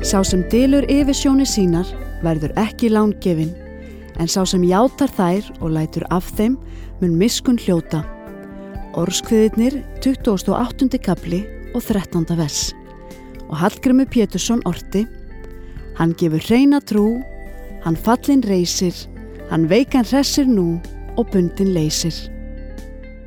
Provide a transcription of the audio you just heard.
Sá sem dylur yfirsjónir sínar verður ekki lángefinn, en sá sem játar þær og lætur af þeim mun miskunn hljóta. Orðskviðirnir 28. kapli og 13. vers. Og Hallgrímur Pétursson orti: Hann gefur hreina trú, hann fallinn reisir, hann veikan hressir nú og bundinn leysir.